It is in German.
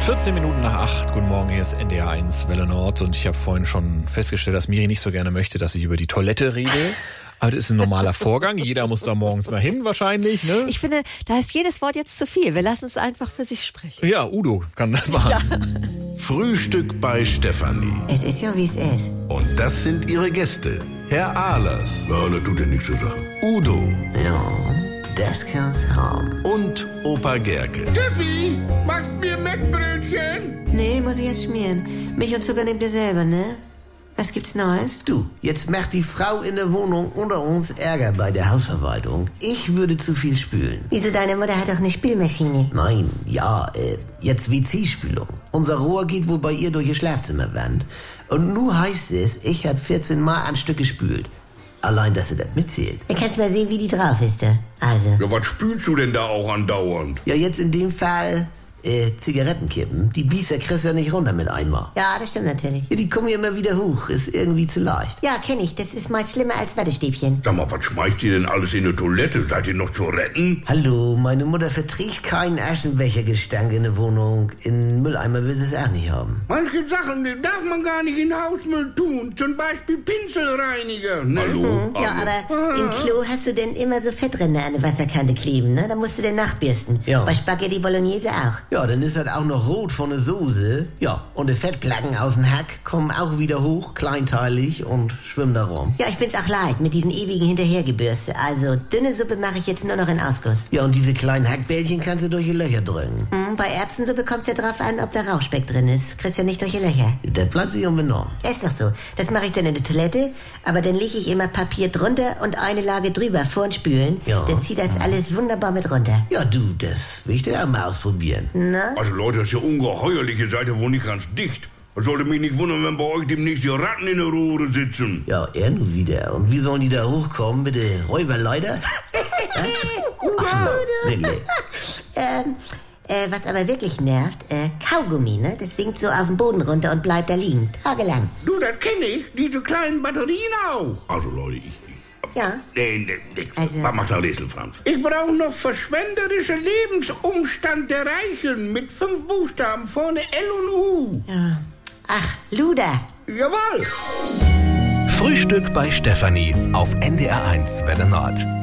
14 Minuten nach 8. Guten Morgen, hier ist NDR 1 Welle Nord. Und ich habe vorhin schon festgestellt, dass Miri nicht so gerne möchte, dass ich über die Toilette rede. Aber das ist ein normaler Vorgang. Jeder muss da morgens mal hin wahrscheinlich, ne? Ich finde, da ist jedes Wort jetzt zu viel. Wir lassen es einfach für sich sprechen. Ja, Udo kann das machen. Ja. Frühstück bei Stefanie. Es ist ja, wie es ist. Und das sind ihre Gäste. Herr Ahlers. Ja, das tut ja nichts zu sagen. Udo. Ja, das kann's haben. Und Opa Gerke. Steffi, machst mir Mettbrötchen? Nee, muss ich erst schmieren. Milch und Zucker nehmt ihr selber, ne? Was gibt's Neues? Du, jetzt macht die Frau in der Wohnung unter uns Ärger bei der Hausverwaltung. Ich würde zu viel spülen. Wieso, deine Mutter hat doch eine Spülmaschine? Nein, ja, jetzt WC-Spülung. Unser Rohr geht wohl bei ihr durch ihr Schlafzimmerwand. Und nun heißt es, ich hab 14 Mal ein Stück gespült. Allein, dass sie das mitzählt. Da kannst du mal sehen, wie die drauf ist, da. Also. Ja, was spülst du denn da auch andauernd? Ja, jetzt in dem Fall Zigarettenkippen. Die Biester kriegst du ja nicht runter mit einmal. Ja, das stimmt natürlich. Ja, die kommen ja immer wieder hoch. Ist irgendwie zu leicht. Ja, kenn ich. Das ist meist schlimmer als Wattestäbchen. Sag mal, was schmeißt ihr denn alles in die Toilette? Seid ihr noch zu retten? Hallo, meine Mutter verträgt keinen Aschenbechergestank in der Wohnung. In Mülleimer will sie es auch nicht haben. Manche Sachen die darf man gar nicht in Hausmüll tun. Zum Beispiel Pinselreiniger. Ne? Hallo? Ja, aber im Klo hast du denn immer so Fettränder an der Wasserkante kleben, ne? Da musst du den nachbürsten. Ja. Bei Spaghetti Bolognese auch. Ja, dann ist das auch noch rot von der Soße. Ja, und die Fettplacken aus dem Hack kommen auch wieder hoch, kleinteilig und schwimmen da rum. Ja, ich bin's auch leid mit diesen ewigen Hinterhergebürste. Also, dünne Suppe mache ich jetzt nur noch in Ausguss. Ja, und diese kleinen Hackbällchen kannst du durch die Löcher drücken. Bei Erbsensuppe kommt's ja drauf an, ob da Rauchspeck drin ist. Kriegst ja nicht durch die Löcher. Das bleibt sich unbenommen. Ist doch so. Das mache ich dann in der Toilette, aber dann lege ich immer Papier drunter und eine Lage drüber vor und spülen. Ja. Dann zieht das alles wunderbar mit runter. Ja, du, das will ich dir auch mal ausprobieren. Na? Also Leute, das ist ja ungeheuerlich. Ihr seid ja wohl nicht ganz dicht. Das sollte mich nicht wundern, wenn bei euch demnächst die Ratten in der Rohre sitzen. Ja, er nur wieder. Und wie sollen die da hochkommen mit der Räuberleiter? Wirklich. Was aber wirklich nervt, Kaugummi, ne? Das sinkt so auf den Boden runter und bleibt da liegen, tagelang. Du, das kenne ich. Diese kleinen Batterien auch. Also Leute, Ja. Nee. Also- Was macht der Rätsel, Franz? Ich brauche noch verschwenderische Lebensumstand der Reichen mit 5 Buchstaben, vorne L und U. Ja. Ach, Luder. Jawohl. Frühstück bei Stefanie auf NDR 1 Welle Nord.